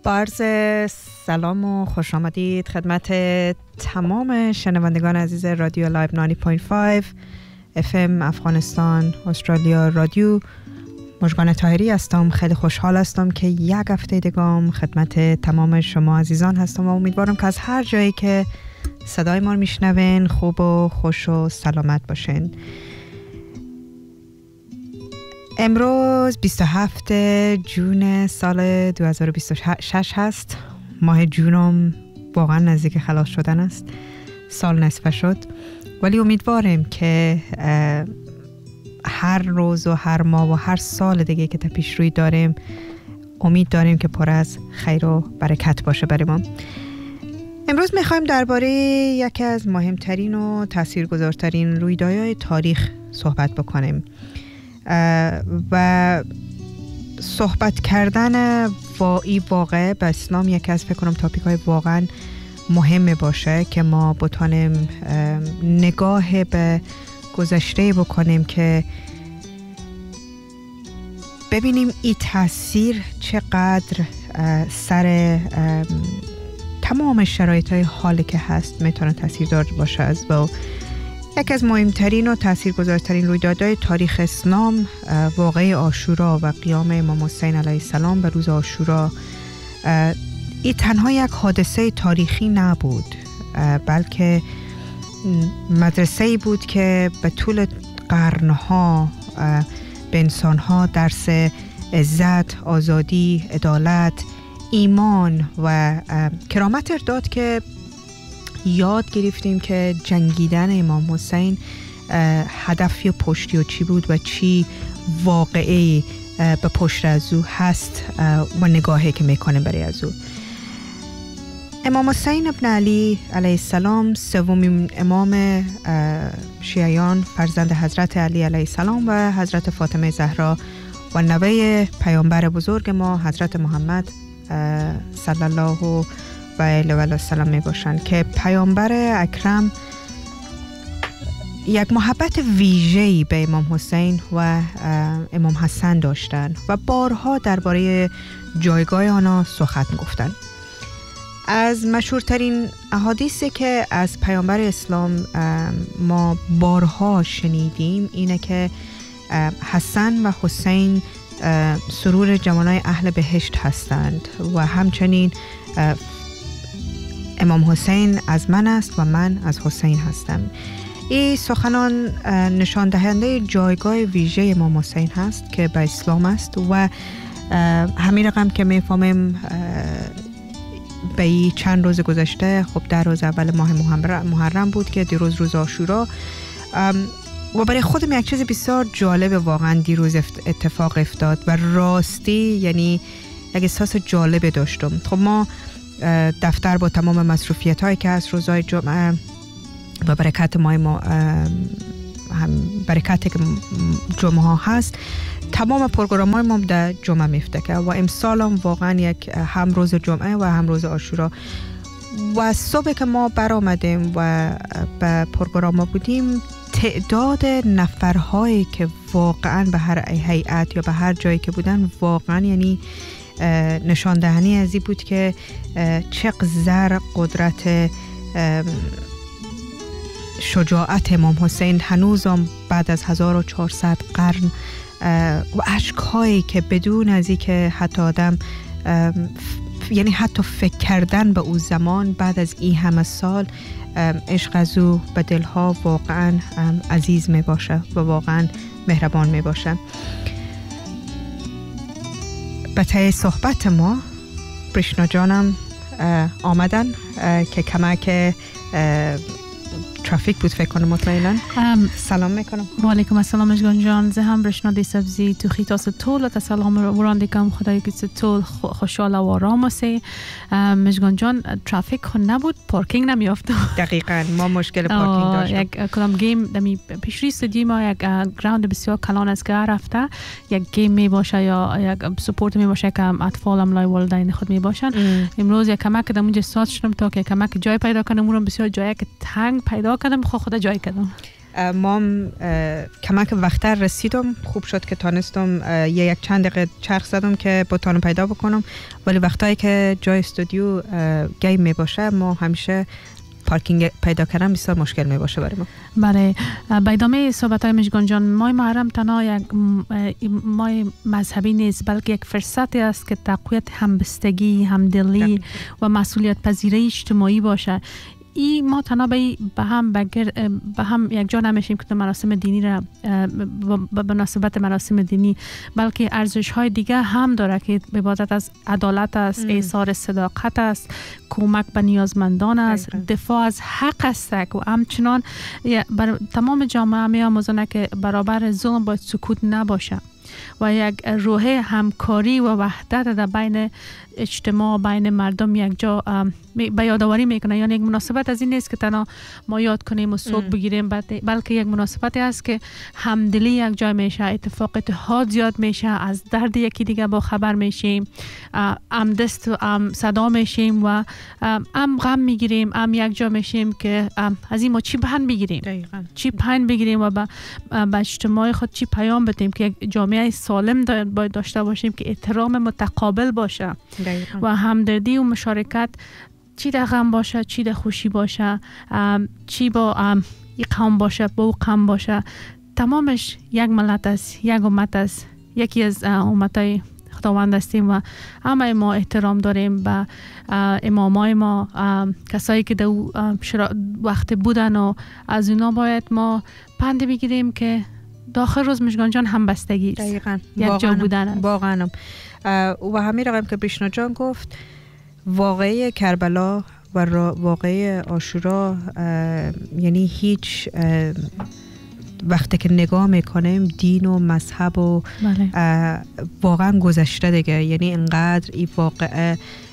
با عرض سلام و خوش آمدید خدمت تمام شنوندگان عزیز رادیو لایو 90.5 FM افغانستان استرالیا رادیو. مژگان طاهری هستم. خیلی خوشحال هستم که یک هفته دیگه خدمت تمام شما عزیزان هستم و امیدوارم که از هر جایی که صدای ما رو میشنوین خوب و خوش و سلامت باشین. امروز 27 جون سال 2026 هست. ماه جونم واقعا نزدیک خلاص شدن است. سال نصفه شد، ولی امیدواریم که هر روز و هر ماه و هر سال دیگه که تا پیش روی داریم امید داریم که پر از خیر و برکت باشه برای ما. امروز میخوایم درباره یکی از مهمترین و تاثیرگذارترین رویدادهای تاریخ صحبت بکنیم و صحبت کردن این واقعه به اسلام یکی از فکر کنم تاپیک های واقعا مهمه باشه که ما بتونیم نگاه به گذشته بکنیم که ببینیم این تاثیر چقدر سر تمام شرایط های حالی که هست میتونه تاثیردار باشه. از و یکی از مهمترین و تاثیرگذارترین رویدادهای تاریخ اسلام واقعه عاشورا و قیام امام حسین علیه السلام به روز عاشورا این تنها یک حادثه تاریخی نبود، بلکه مدرسه‌ای بود که به طول قرنها به انسانها درس عزت، آزادی، عدالت، ایمان و کرامت داد که یاد گرفتیم که جنگیدن امام حسین هدف یا پشتی و چی بود و چی واقعی به پشت از او هست و نگاهی که میکنه برای از او. امام حسین ابن علی علیه السلام سومین امام شیعیان، فرزند حضرت علی علیه السلام و حضرت فاطمه زهرا و نوه پیامبر بزرگ ما حضرت محمد صلی الله و علیه و سلم می باشند که پیامبر اکرم یک محبت ویژه‌ای به امام حسین و امام حسن داشتند و بارها درباره جایگاه آنها سخن گفتند. از مشهورترین احادیثی که از پیامبر اسلام ما بارها شنیدیم اینه که حسن و حسین سرور جوانای اهل بهشت هستند و همچنین امام حسین از من است و من از حسین هستم. این سخنان نشان دهنده جایگاه ویژه امام حسین هست که به اسلام است و همین رقم که میفهمیم به این چند روز گذشته خب در روز اول ماه محرم بود که دیروز روز عاشورا و برای خودم یک چیز بسیار جالب واقعا دیروز اتفاق افتاد و راستی یعنی یک احساس جالب داشتم. خب ما دفتر با تمام مصروفیت هایی که از روزهای جمعه و برکت ما برکت که جمعه ها هست تمام پروگرام های ما در جمعه میفته و امسال هم واقعا یک هم روز جمعه و هم روز عاشورا و صبح که ما برآمدیم و به پروگرام ها بودیم تعداد نفرهایی که واقعا به هر هیئت یا به هر جایی که بودن واقعا یعنی نشان دهنی از این بود که چقدر قدرت شجاعت امام حسین هنوزم بعد از 1400 قرن و اشک‌هایی که بدون از این که حتی آدم یعنی حتی فکر کردن به او زمان بعد از این همه سال عشق از او به دلها واقعا عزیز می باشه و واقعا مهربان می باشه. به طی صحبت ما برشنا جانم آمدن که کمک ترافیک بود فکر کنم مطمئنا. سلام میکنم. و علیکم السلام مژگان جان. زه هم برشنا دی سبزی تو خیتاس طول تا سلام وران دیکم خدای که طول خوشحال و آرام باشه. مژگان جان ترافیک خود نبود، پارکینگ نمیافت. دقیقاً ما مشکل پارکینگ داشتیم. یک کلام گیم دمی پیشری استودیو ما یک گراوند بسیار کلان از گار رفته، یک گیم می باشه یا یک سپورت می باشه که اطفال هم لای والدین خود می باشن. امروز یک کمک کردم اونجا ساعت شدم تا که کمک جای پیدا کنم، اونم بسیار جایی که تنگ پیدا کردم خدا جای کردم. ما کمک وقتر رسیدم، خوب شد که تانستم یک چند دقیقه چرخ زدم که بوتانو پیدا بکنم، ولی وقتایی که جای استودیو گیم می باشه ما همیشه پارکینگ پیدا کردن بسیار مشکل می باشه برای ما. بله، به ادامه صحبت های مژگان جان، ماه محرم تنها یک ماه مذهبی نیست بلکه یک فرصتی است که تقویت همبستگی، همدلی و مسئولیت پذیری اجتماعی باشه. این ما تنها به هم یک جا نمیشیم که مراسم دینی را به مناسبت مراسم دینی، بلکه ارزش های دیگه هم داره که عبارت از عدالت است، ایثار صداقت است، کمک به نیازمندان است، دفاع از حق است و همچنان تمام جامعه می‌آموزونه که برابر ظلم باید سکوت نباشه و یک روح همکاری و وحدت در بین اجتماع، بین مردم یک جا به یادآوری میکنه. یعنی یک مناسبت از این نیست که تنها ما یاد کنیم و سوگ بگیریم، بلکه یک مناسبت است که همدلی یک جا میشه، اتفاقات زیاد میشه، از درد یکی دیگه با خبر میشیم، هم دست و صدا میشیم و هم غم میگیریم، هم یک جا میشیم که از این ما چی پند بگیریم، چی پند بگیریم و به اجتماع خود چی پیام بدیم که یک جامعه سالم باید داشته باشیم که احترام متقابل باشه و همدردی و مشارکت، چی در غم باشه، چی در خوشی باشه، چی با یک قوم باشه، با او قوم باشه، تمامش یک ملت است، یک امت است، یکی از امتای خداوند هستیم و همه ما احترام داریم به امامای ما، کسایی که در وقت بودن و از اونا باید ما پند بگیریم که داخل روز مژگان جان همبستگی است، یک جا بودن است. واقعا و همین رقم که بریشنا جان گفت، واقعی کربلا و واقعی عاشورا یعنی هیچ وقتی که نگاه میکنیم دین و مذهب و واقعا گذشته دیگه، یعنی انقدر این واقعه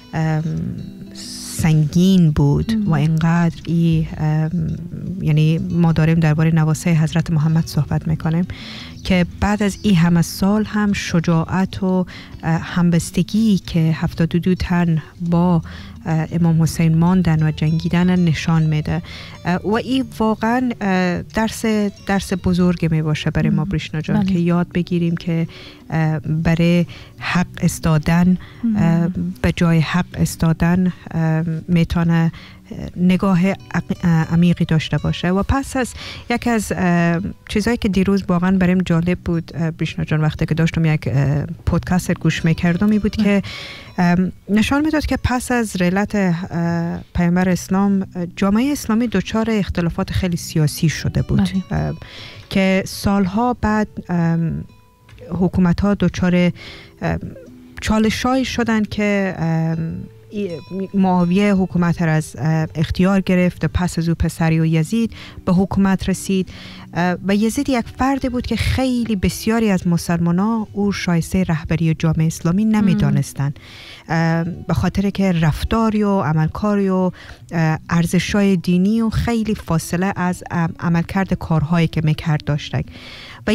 سنگین بود و اینقدر یعنی ما داریم درباره نواسه حضرت محمد صحبت میکنیم که بعد از این همه سال هم شجاعت و همبستگی که 72 تن با امام حسین ماندن و جنگیدن نشان میده و این واقعا درس بزرگ می باشه برای ما بریشنا جان که یاد بگیریم که برای حق استادن به جای حق استادن میتونه نگاه عمیقی داشته باشه. و پس از یک از چیزایی که دیروز واقعا برام جالب بود بریشنا جان، وقتی که داشتم یک پادکست گوش میکردم، این بود که نشان میداد که پس از رحلت پیامبر اسلام جامعه اسلامی دچار اختلافات خیلی سیاسی شده بود که سالها بعد حکومت ها دچار چالش‌هایی شدن که معاویه حکومت را از اختیار گرفت و پس از او پسری و یزید به حکومت رسید و یزید یک فردی بود که خیلی بسیاری از مسلمان‌ها او شایسته رهبری جامعه اسلامی نمی‌دانستن، به خاطر که رفتاری و عملکاری و ارزش‌های دینی و خیلی فاصله از عملکرد کارهایی که می‌کرد داشته. و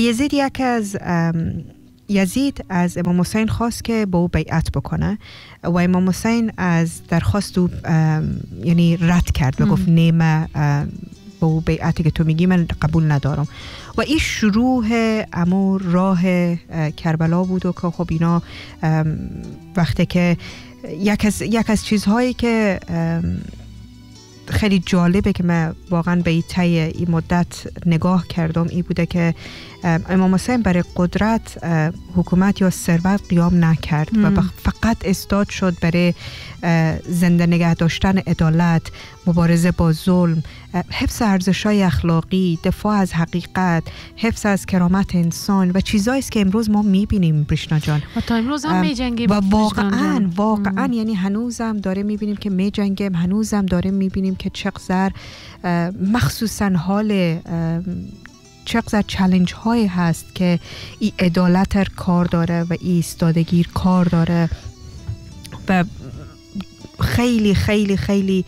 یزید از امام حسین خواست که با او بیعت بکنه و امام حسین از درخواست او یعنی رد کرد و گفت نیمه با او بیعتی که تو میگی من قبول ندارم. و این شروع امور راه کربلا بود و که خب اینا وقتی که یک از چیزهایی که خیلی جالبه که من واقعا به این مدت نگاه کردم این بوده که امام حسین برای قدرت، حکومت یا ثروت قیام نکرد و فقط استاد شد برای زنده نگه داشتن عدالت، مبارزه با ظلم، حفظ ارزش‌های اخلاقی، دفاع از حقیقت، حفظ از کرامت انسان و چیزایی است که امروز ما می‌بینیم بریشنا جان و تا امروز هم می‌جنگیم و واقعاً یعنی هنوزم داره می‌بینیم که می‌جنگیم، هنوزم داره می‌بینیم که چقدر مخصوصاً حال چقدر چالش هایی هست که این عدالت کار داره و این ایستادگی کار داره و خیلی خیلی خیلی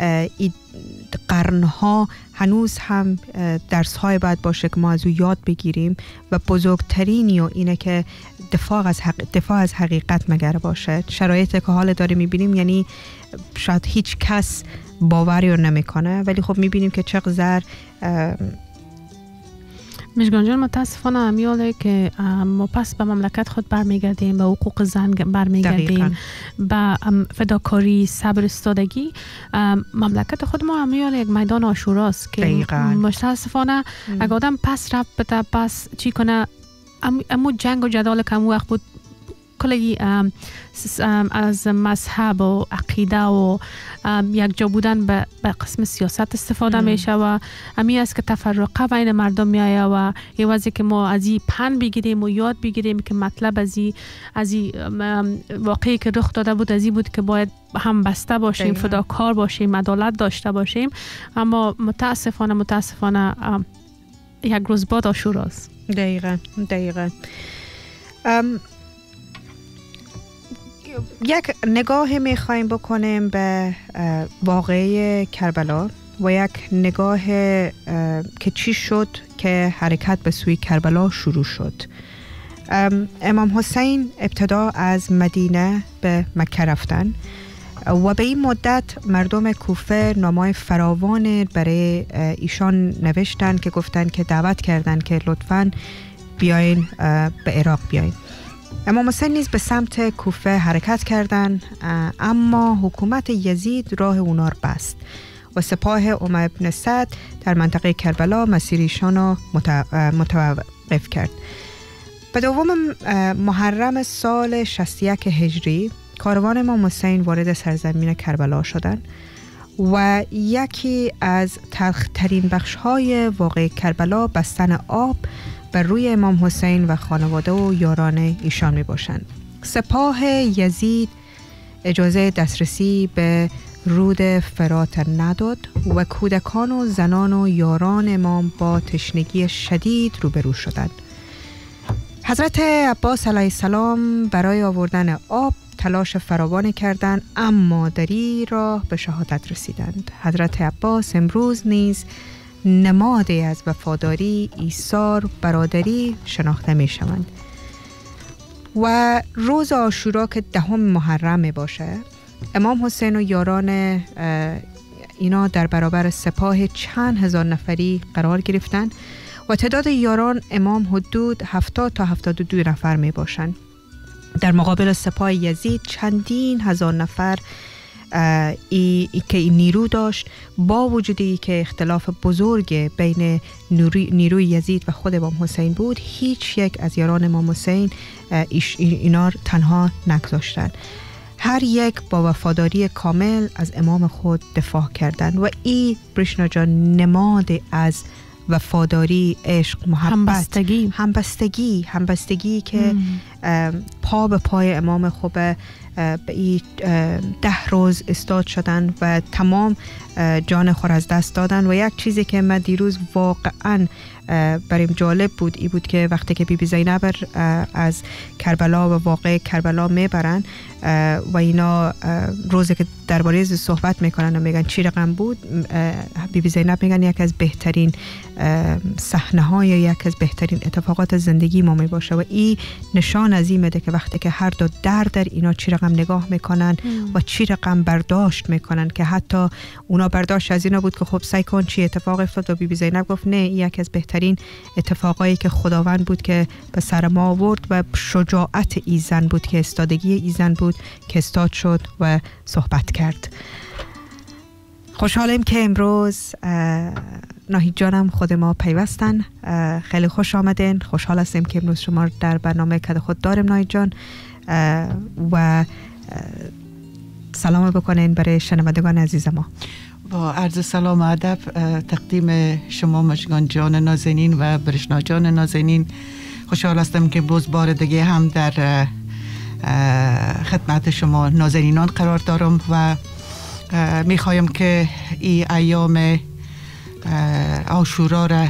قرنها هنوز هم درس های باید باشه که ما از او یاد بگیریم و بزرگترین اینه که دفاع از حقیقت مگر باشه. شرایطی که حال داره میبینیم یعنی شاید هیچ کس باوری رو نمیکنه، ولی خب میبینیم که چقدر مشگان جان متاسفانه امیاله که ما پس به مملکت خود برمیگردیم، به حقوق زن برمیگردیم، به فداکاری، صبر، استادگی. مملکت خود ما امیاله یک میدان آشوراست که متاسفانه اگه آدم پس رفت بده پس چی کنه، امو جنگ و جدال که امو وقت بود کلی از مذهب و عقیده و یک جا بودن به قسم سیاست استفاده میشه و همین است که تفرقه بین مردم میایه و یه وضعی که ما از این پن بگیریم و یاد بگیریم که مطلب از این واقعی که رخ داده بود از این بود که باید هم بسته باشیم، فداکار باشیم، عدالت داشته باشیم. اما متاسفانه یک روز بعد آشوراست. دقیقاً. یک نگاه میخوایم بکنیم به واقعه کربلا و یک نگاه که چی شد که حرکت به سوی کربلا شروع شد. امام حسین ابتدا از مدینه به مکه رفتن و به این مدت مردم کوفه نامه‌های فراوان برای ایشان نوشتن که گفتن که دعوت کردن که لطفاً بیاین به عراق بیاین. امام حسین نیز به سمت کوفه حرکت کردند، اما حکومت یزید راه اونا رو بست و سپاه امه ابن سعد در منطقه کربلا مسیر ایشان را متوقف کرد. به دوم محرم سال 61 هجری کاروان امام حسین وارد سرزمین کربلا شدند و یکی از تلخترین بخش‌های واقعه کربلا بستن آب بر روی امام حسین و خانواده و یاران ایشان می باشند. سپاه یزید اجازه دسترسی به رود فرات نداد و کودکان و زنان و یاران امام با تشنگی شدید روبرو شدند. حضرت عباس علیه السلام برای آوردن آب تلاش فراوانی کردند، اما در این راه به شهادت رسیدند. حضرت عباس امروز نیز نمادی از وفاداری، ایثار، برادری شناخته می شوند. و روز عاشورا که 10 محرم می باشه، امام حسین و یاران اینا در برابر سپاه چند هزار نفری قرار گرفتند و تعداد یاران امام حدود 70 تا 72 نفر می باشند. در مقابل سپاه یزید چندین هزار نفر که نیرو داشت، با وجودی که اختلاف بزرگ بین نیروی یزید و خود امام حسین بود، هیچ یک از یاران امام حسین اینا تنها نگذاشتند. هر یک با وفاداری کامل از امام خود دفاع کردند و این برشنا جان نماد از وفاداری، عشق، محبت، همبستگی که پا به پای امام خود به 10 روز استاد شدن و تمام جان خود از دست دادن. و یک چیزی که من دیروز واقعا بریم جالب بود ای بود که وقتی که بیبی زینب از کربلا و واقع کربلا میبرن و اینا روزی که درباره صحبت میکنن و میگن چی رقم بود، بیبی زینب میگن یک از بهترین صحنه های، یک از بهترین اتفاقات زندگی ما میباشه و این نشان از این میده که وقتی که هر دو در اینا چی رقم نگاه میکنن و چی رقم برداشت میکنن، که حتی اونا برداشت از اینا بود که خب سعی کن چی اتفاق افتاد و بیبی زینب گفت نه، این یک از بهترین اتفاقایی که خداوند بود که به سر ما آورد و شجاعت ایزن بود که استادگی ایزن بود که استاد شد و صحبت کرد. خوشحالیم که امروز ناهید جانم خود ما پیوستن. خیلی خوش آمدین. خوشحال هستیم که امروز شما در برنامه کد خود داریم ناهید جان و سلام بکنین برای شنوندگان عزیز ما. با عرض سلام و ادب تقدیم شما مشگان جان نازنین و برشنا جان نازنین. خوشحال هستم که باز بار دیگه هم در خدمت شما نازنینان قرار دارم و میخوایم که این ایام عاشورا را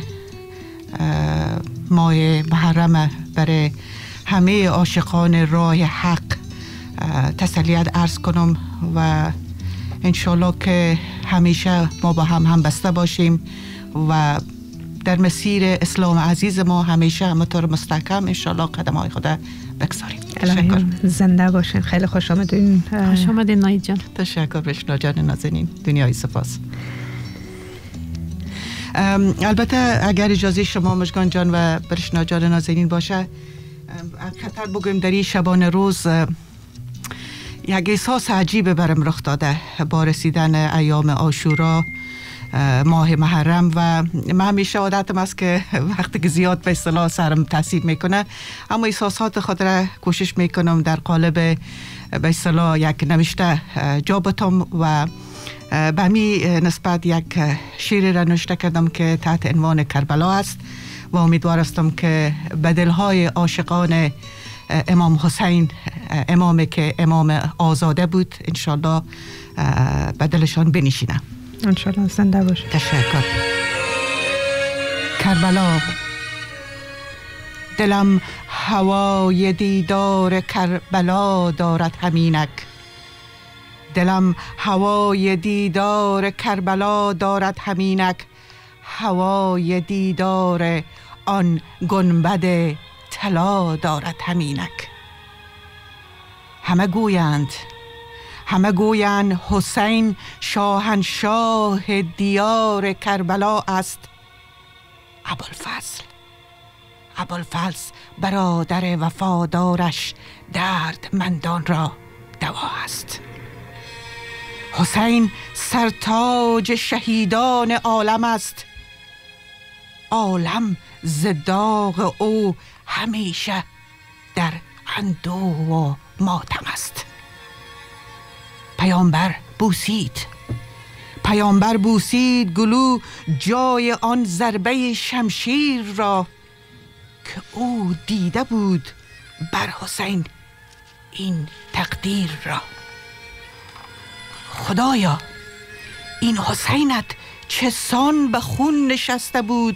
ماه محرم برای همه عاشقان راه حق تسلیت عرض کنم و انشالله که همیشه ما با هم بسته باشیم و در مسیر اسلام عزیز ما همیشه همطور مستحکم انشالله قدم های خود بگذاریم. تشکر. زنده باشین. خیلی خوش آمدین. خوش آمدین ناهید جان. تشکر برشنا جان نازنین. دنیای سپاس. البته اگر اجازه شما مژگان جان و برشنا جان نازنین باشه، خطر بگویم در این شبانه روز یک احساس عجیب برم رخ داده با رسیدن ایام عاشورا، ماه محرم. و من همیشه عادتم است که وقتی که زیاد به اصطلاح سرم تاثیر میکنه، اما احساسات خود را کوشش میکنم در قالب به اصطلاح یک نوشته جا بتم و به می نسبت یک شعر را نوشته کردم که تحت عنوان کربلا است و امیدوار هستم که به دلهای عاشقان امام حسین، امامی که امام آزاده بود، انشالله به دلشان بنشینه. انشالله زنده باشه. تشکر. کربلا، دلم هوای دیدار کربلا دارد همینک، دلم هوای دیدار کربلا دارد همینک، هوای دیدار آن گنبد طلا دارد همینک. همه گویند حسین شاهنشاه دیار کربلا است. ابوالفضل برادر وفادارش دردمندان را دوا است. حسین سرتاج شهیدان عالم است، عالم ز داغ او همیشه در اندوه و ماتم است. پیامبر بوسید گلو جای آن ضربه شمشیر را که او دیده بود بر حسین این تقدیر را. خدایا، این حسینت چه سان به خون نشسته بود،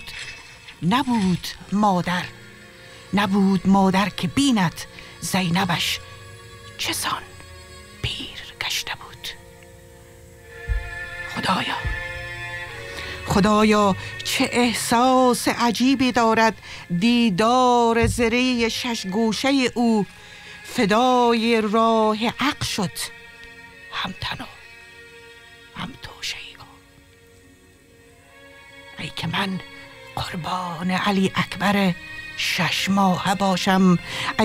نبود مادر که بیند زینبش چه سان پیر گشته بود. خدایا چه احساس عجیبی دارد دیدار زره شش گوشه او، فدای راه حق شد هم تن و هم توشه او. ای که من قربان علی اکبر 6 ماهه باشم،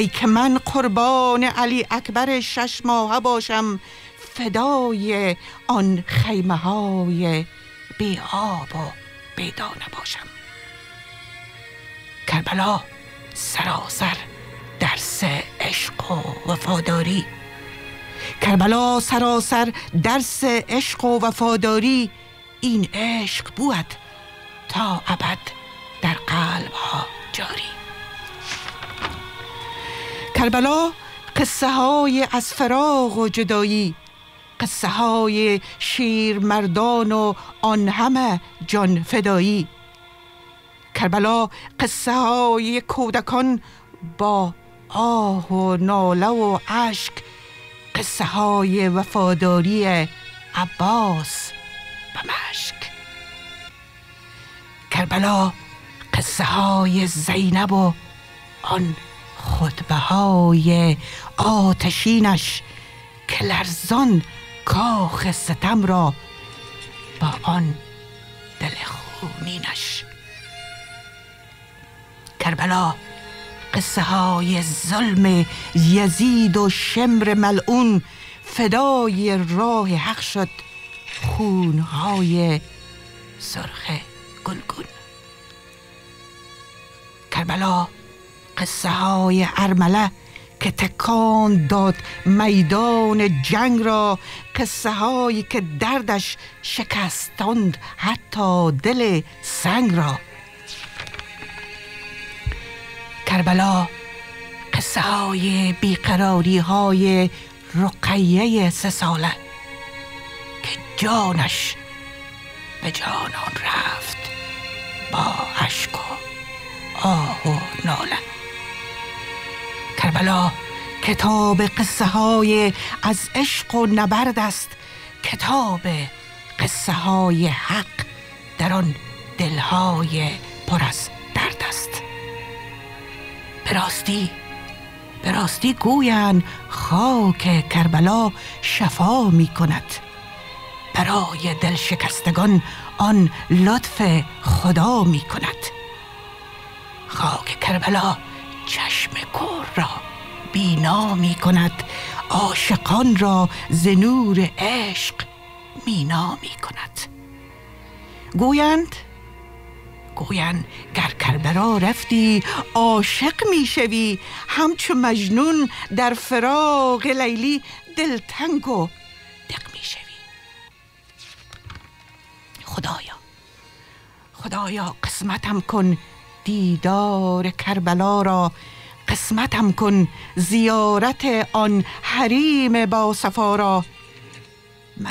فدای آن خیمه های بی آب و بی دانه باشم. کربلا سراسر درس عشق و وفاداری، این عشق بود تا ابد در قلب ها جاری. کربلا قصه های از فراق و جدایی، قصه های شیر مردان و آن همه جان فدایی. کربلا قصه های کودکان با آه و ناله و اشک، قصه های وفاداری عباس به مشک. کربلا قصه های زینب و آن خطبه های آتشینش که لرزان کاخ ستم را با آن دل خونینش. کربلا قصه های ظلم یزید و شمر ملعون، فدای راه حق شد خونهای سرخ گلگون. کربلا قصه های ارمله که تکان داد میدان جنگ را، قصه هایی که دردش شکستاند حتی دل سنگ را. کربلا قصه های بیقراری های رقیه 3 ساله که جانش به جانان رفت با اشک و آه و ناله. کربلا کتاب قصه های از عشق و نبرد است، کتاب قصه های حق در آن دلهای پر از درد است. به راستی گویند خاک کربلا شفا می کند، برای دل شکستگان آن لطف خدا می کند. خاک کربلا چشم کور را بینا می کند، عاشقان را ز نور عشق مینا می کند. گویند گر کربلا رفتی عاشق می شوی، همچو مجنون در فراق لیلی دلتنگ و دق می شوی. خدایا قسمتم کن دیدار کربلا را، قسمتم کن زیارت آن حریم با صفا را. من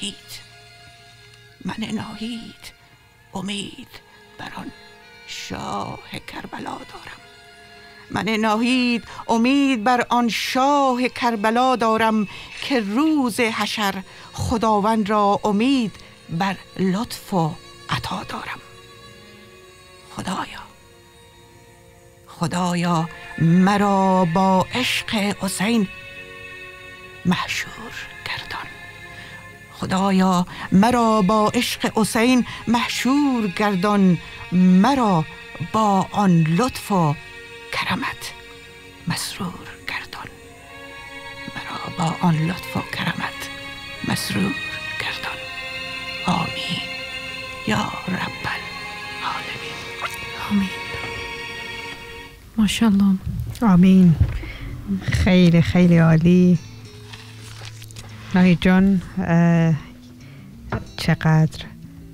ناهید امید بر آن شاه کربلا دارم. من ناهید امید بر آن شاه کربلا دارم، که روز حشر خداوند را امید بر لطف و عطا دارم. خدایا مرا با عشق حسین محشور گردان. خدایا مرا با عشق حسین محشور گردان، مرا با آن لطف و کرمت مسرور گردان. مرا با آن لطف و کرمت مسرور گردان. آمین یا رب العالمین. آمین. ماشاءالله. آمین. خیلی خیلی عالی. ناهید جان چقدر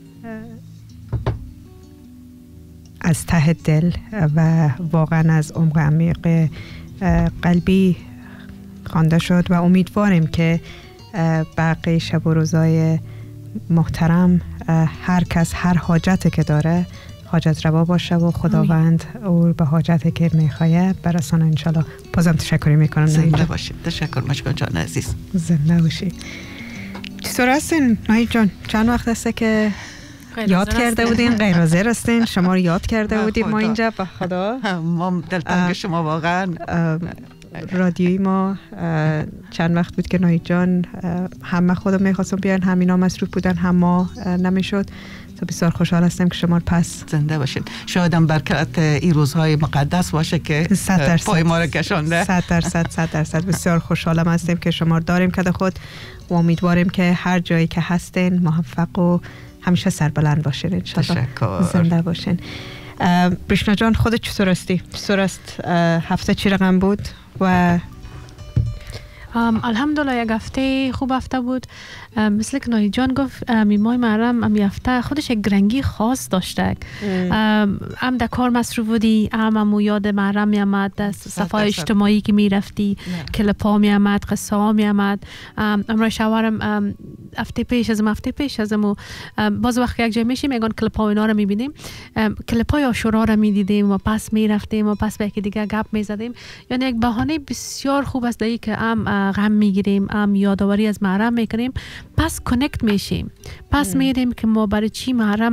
از ته دل و واقعا از عمق عمیق قلبی خوانده شد و امیدواریم که باقی شب و روزای محترم هر کس هر حاجتی که داره حاجت روا باشه و خداوند او به حاجتی که میخواه برسانه انشالله. بازم تشکر میکنم. زنده باشید. تشکر مشکان جان عزیز. زنده باشید. چطور هستین ناهید جان؟ چند وقت هسته که یاد کرده بودین؟ غیر حاضر هستین؟ شما رو یاد کرده بودیم ما اینجا. به خدا ما دلتنگ شما واقعا. رادیوی ما چند وقت بود که ناهید جان همه خودم میخواستم بیان، همینا مصروف بودن، هم ما نمیشد. تو بسیار خوشحال هستم که شما پس زنده باشید. شایدم برکت این روزهای مقدس باشه که پای ما رو کشانده. 100% بسیار خوشحالم هستیم که شما داریم که خود و امیدواریم که هر جایی که هستین موفق و همیشه سربلند باشین انشالله. تشکر. زنده باشین. برشنا جان خودت چطور هستی؟ چطور است؟ هفته چی رقم بود؟ و الحمدلله یک هفته خوب هفته بود. مثل که ناهید جان گفت مای محرم امی هفته خودش یک رنگی خاص داشته. هم در کار مصروف بودی، هم یاد محرم می آمد، صفحه اجتماعی که می رفتی، کلیپ ها می آمد، قصه ها می آمد. امروز شوارم هفته پیش ازم باز وقت یک جای میشیم میگن کلیپ ها اینا رو می بینیم، کلیپ های عاشورا رو می دیدیم و پس می رفتیم و پس به یکی دیگه گپ می زدیم. یعنی یک بهانه بسیار خوب است دایی که هم غم می گیریم، هم یادآوری از محرم می کنیم، پس کانکت میشیم، پس میریم که ما برای چی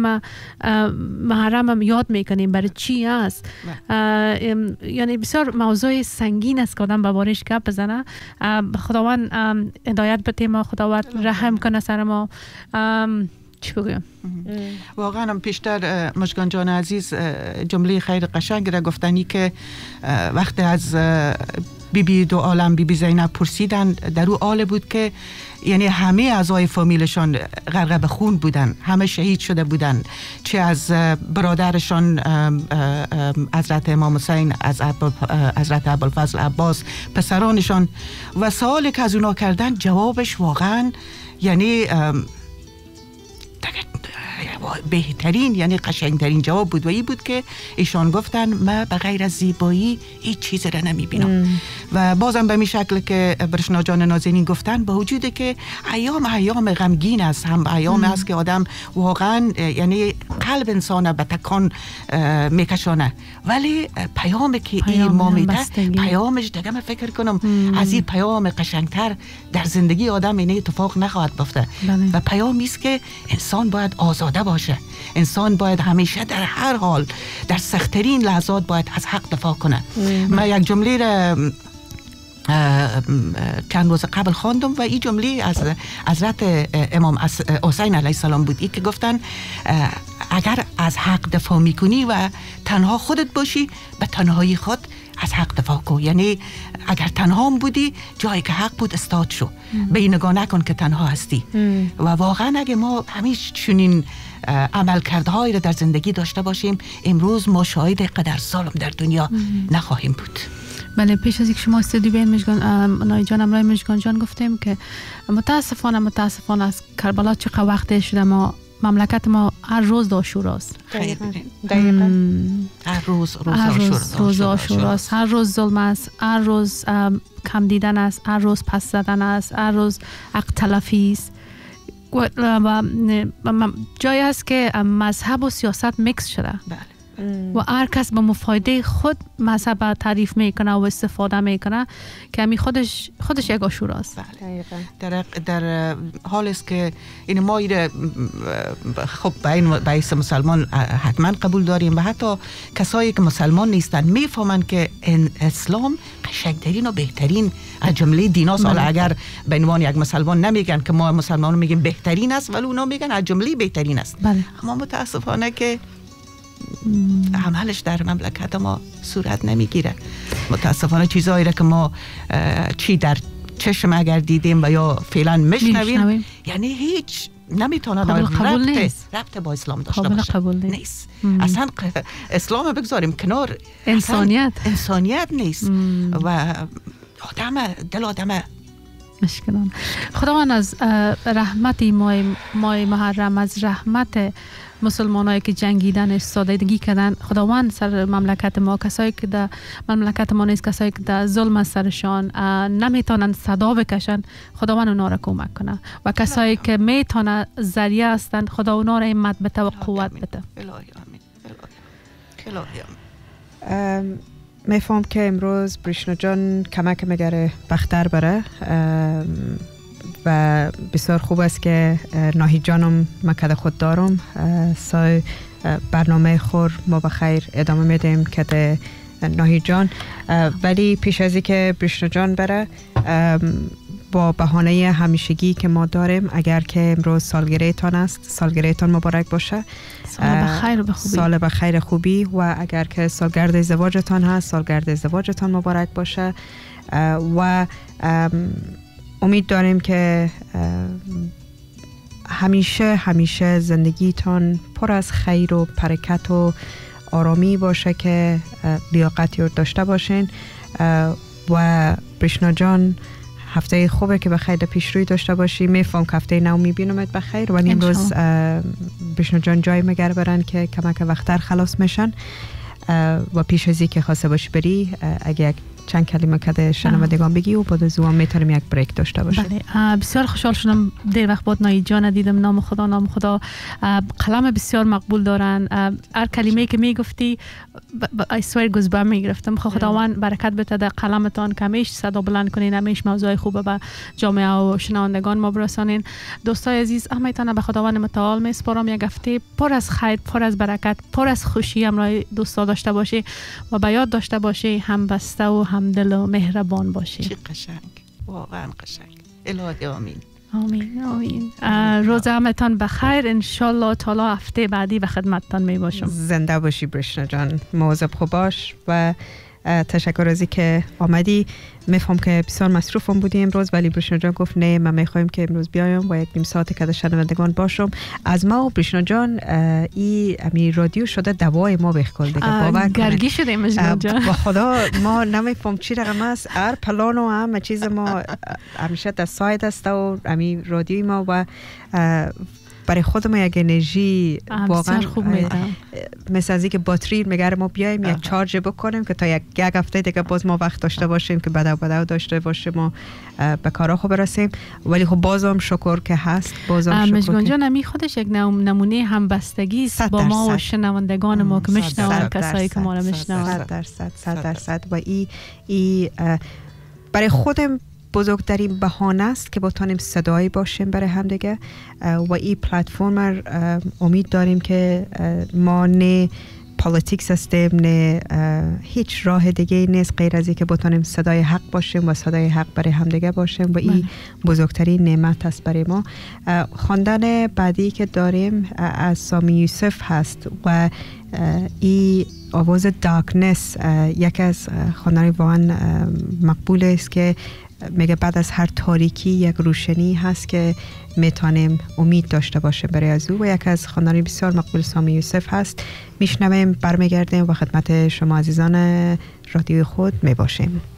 محرم یاد میکنیم، برای چی است. یعنی بسیار موضوع سنگین است که آدم به بارش گپ بزنه. خداوند هدایت بده ما، خداوند رحم کنه سر ما. چی بگویم؟ واقعا هم پیشتر مشکان جان عزیز جمله خیلی قشنگ را گفتنی که وقتی از بیبی دو عالم بیبی زینب پرسیدن، در او حال بود که یعنی همه اعضای فامیلشان غرق به خون بودن، همه شهید شده بودن، چه از برادرشان حضرت امام حسین، از حضرت ابوالفضل عباس، پسرانشان، و سوالی که از اونا کردن جوابش واقعا یعنی بهترین یعنی قشنگترین جواب بود و این بود که ایشان گفتن ما به غیر از زیبایی هیچ چیز را نمیبینم. و بازم به می شکل که برشنا جان نازنین گفتن، با وجود که ایام غمگین است، هم ایام است که آدم واقعا یعنی قلب انسان به تکان میکشانه، ولی پیامی که این ما میده پیامش دیگه من فکر کنم از این پیام قشنگتر در زندگی آدم این اتفاق نخواهد بیفته. و پیامی است که انسان باید آزاده باشه، انسان باید همیشه در هر حال در سخت‌ترین لحظات باید از حق دفاع کنه. من یک جمله را چند روز قبل خواندم و این جمله از حضرت امام حسین علیه السلام بود که گفتن اگر از حق دفاع میکنی و تنها خودت باشی به تنهایی خود از حق دفاع کن. یعنی اگر تنها بودی جایی که حق بود استاد شو، به این نگاه نکن که تنها هستی. و واقعا اگه ما همیشه چنین عملکردهایی رو در زندگی داشته باشیم امروز ما شاهد قدر ظلم در دنیا نخواهیم بود. بله، پیش از اینکه شما استودیو بیاین نایی جان امرای مژگان جان گفتیم که متاسفانه از کربلا چقدر وقت شده ما مملکت ما هر روز عاشوراست. دقیقاً. هر روز عاشوراست، هر روز ظلم است، هر روز کم دیدن است، هر روز پس زدن است، هر روز حق تلفی است. و جایی است که مذهب و سیاست میکس شده. بله. و هر کس به مفایده خود مذهب تعریف میکنه و استفاده میکنه که همی خودش یک آشوره است. در حال است که این ما خب به مسلمان حتما قبول داریم و حتی کسایی که مسلمان نیستن میفهمن که اسلام قشنگترین و بهترین از جمله دیناست. حالا اگر به عنوان یک مسلمان نمیگن که ما مسلمان میگیم بهترین است، ولی اونا میگن از جمله بهترین است. اما متاسفانه که عملش در مملکت ما صورت نمیگیره. متاسفانه چیزایی را که ما چی در چشم اگر دیدیم و یا فعلا میشنویم یعنی هیچ نمیتونه ربط با اسلام داشته باشه. نیست. اصلا اسلام بگذاریم کنار، انسانیت نیست. و دل آدم مشکلان. خداوند از رحمت ماه محرم، از رحمت مسلمانایی که جنگیدن استادگی کردن، خداوند سر مملکت ما، کسایی که در مملکت ما نیست، کسایی که در ظلم سرشان نمیتونن صدا بکشن، خداوند اونا را کمک کنه و کسایی که میتونن ذریعه هستند خدا اونا را همت بده و قوت بده. میفهم که امروز بریشنا جان کمک مگره بختر بره و بسیار خوب است که ناهید جانم مکد خود دارم. سای برنامه خور ما بخیر ادامه میدیم که ناهید جان، ولی پیش ازی که بریشنا جان بره با بهانه همیشگی که ما داریم، اگر که امروز سالگرهتان است، سالگرهتان مبارک باشه. سال بخیر خوبی. و اگر که سالگرد ازدواجتان هست، سالگرد ازدواجتان مبارک باشه. و امید داریم که همیشه زندگیتان پر از خیر و برکت و آرامی باشه که لیاقتی رو داشته باشین. و بریشنا جان هفته خوبه که بخیر پیش روی داشته باشی. میفهم که هفته نو میبینمت بخیر و امروز بریشنا جان جای مگر برن که کمک وقتر خلاص میشن. و پیش ازی که خواسته باشی بری اگه چند کلمه که شنوندگان بگی و بعد از اون میتونیم یک بریک داشته باشیم. بله، بسیار خوشحال شدم دیر وقت بعد ناهید جان دیدم. نام خدا قلم بسیار مقبول دارن. هر کلمه که میگفتی ایسویر گزبه میگرفتم. خداوند برکت بده در قلمتان که همیشه صدا بلند کنین، همیشه موضوع خوبه به جامعه و شنوندگان ما برسانین. دوستای عزیز، امیدوارم به خداوند متعال میسپارم یک هفته پر از خیر، پر از برکت، پر از خوشی همراه دوستا داشته باشی و به یاد داشته باشی هم بسته و همدل و مهربان باشی. چه قشنگ، واقعا قشنگ. الهی آمین. آمین. روز همتان بخیر. انشالله تعالی هفته بعدی به خدمتتان می باشم. زنده باشی بریشنا جان، مواظب خوب باش و تشکر از که آمدی. میفهم که بسیار مصروفم بودی امروز، ولی بریشنا جان گفت نه، من میخوایم که امروز بیایم و یک نیم ساعت که شنوندگان باشم. از ما و بریشنا جان امی رادیو شده دوای ما بخکل دیگه. باور گرگی شده مجنون جان. با خدا ما نمیفهم چی رقم است. هر پلان و همه چیز ما همیشه در سایت است و امی رادیو ما و برای خودم یک انرژی واقعا خوب میده. مثل از اینکه باتری میگه ما بیایم یک چارج بکنیم که تا یک هفته دیگه باز ما وقت داشته باشیم که بدو داشته باشیم و به کارا خوب برسیم. ولی خب بازم شکر که هست. بازم شکر مژگان جان امی خودش یک نمونه همبستگی است با ما و شنوندگان ما که میشنون، کسایی که ما رو میشنون. 100% و ای برای خودم بزرگترین بهانه است که بتونیم صدایی باشیم برای هم دیگه. و این پلتفرم امید داریم که ما نه پالیتیکس هستیم، نه هیچ راه دیگه نیست غیر از اینکه بتونیم صدای حق باشیم و صدای حق برای همدیگه باشیم و این بزرگترین نعمت است برای ما. خواندن بعدی که داریم از سامی یوسف هست و این آواز دارکنس یک از خواندن واقعا مقبول است که میگه بعد از هر تاریکی یک روشنی هست که میتونیم امید داشته باشه برای از او، و یک از خواندن بسیار مقبول سامی یوسف هست. میشنویم، برمیگردیم و خدمت شما عزیزان رادیوی خود میباشیم.